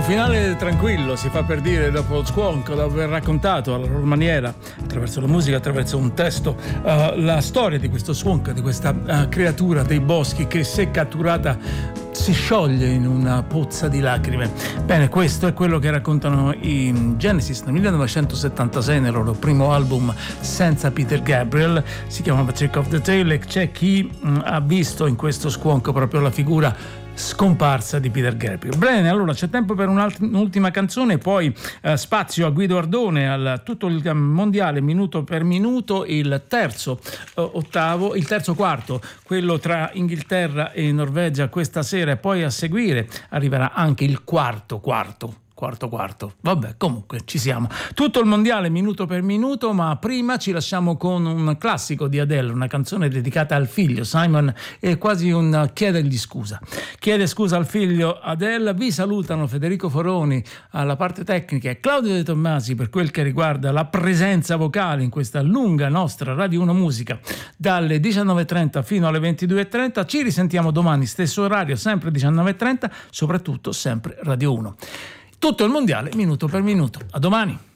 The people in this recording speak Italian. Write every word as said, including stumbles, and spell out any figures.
Un finale tranquillo, si fa per dire, dopo lo squonco, dopo aver raccontato alla loro maniera, attraverso la musica, attraverso un testo, uh, la storia di questo squonco, di questa uh, creatura dei boschi che, se catturata, si scioglie in una pozza di lacrime. Bene, questo è quello che raccontano i Genesis nel millenovecentosettantasei nel loro primo album senza Peter Gabriel, si chiamava Trick of the Tail, e c'è chi mh, ha visto in questo squonco proprio la figura scomparsa di Peter Gabriel. Bene, allora c'è tempo per un'ultima canzone, poi eh, spazio a Guido Ardone, al tutto il mondiale minuto per minuto, il terzo eh, ottavo, il terzo quarto, quello tra Inghilterra e Norvegia questa sera, e poi a seguire arriverà anche il quarto quarto. Quarto quarto, vabbè, comunque ci siamo. Tutto il mondiale minuto per minuto, ma prima ci lasciamo con un classico di Adele, una canzone dedicata al figlio. Simon è quasi un chiedergli scusa. Chiede scusa al figlio Adele. Vi salutano Federico Foroni alla parte tecnica e Claudio De Tommasi per quel che riguarda la presenza vocale in questa lunga nostra Radio uno Musica dalle diciannove e trenta fino alle ventidue e trenta. Ci risentiamo domani, stesso orario, sempre diciannove e trenta, soprattutto sempre Radio uno. Tutto il mondiale minuto per minuto. A domani.